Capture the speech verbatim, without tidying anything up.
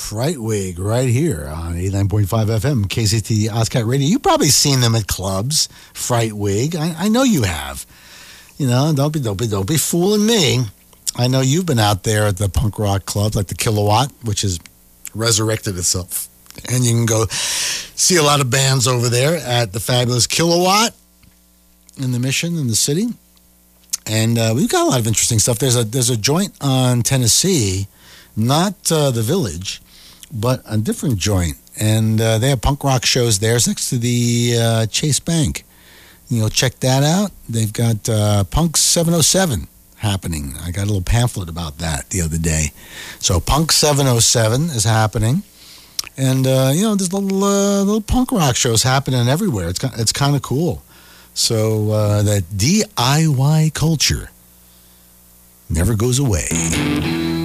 Frightwig right here on eighty-nine point five F M, K C T Ozcat Radio. You've probably seen them at clubs, Frightwig. I, I know you have. You know, don't be, don't be, don't be fooling me. I know you've been out there at the punk rock club, like the Kilowatt, which has resurrected itself. And you can go see a lot of bands over there at the fabulous Kilowatt in the Mission in the city. And uh, we've got a lot of interesting stuff. There's a there's a joint on Tennessee, not uh, the Village, but a different joint. And uh, they have punk rock shows there. It's next to the uh, Chase Bank. You know, check that out. They've got uh, Punk seven oh seven happening. I got a little pamphlet about that the other day. So Punk seven oh seven is happening. And, uh, you know, there's little, uh, little punk rock shows happening everywhere. It's, it's kind of cool. So uh, that D I Y culture never goes away.